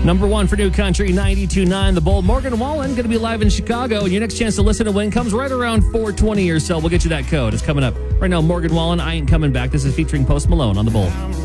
Number one for New Country 92.9, The Bull. Morgan Wallen going to be live in Chicago. And your next chance to listen to win comes right around 4:20 or so. We'll get you that code. It's coming up. Right now, Morgan Wallen, I Ain't Coming Back. This is featuring Post Malone on The Bull.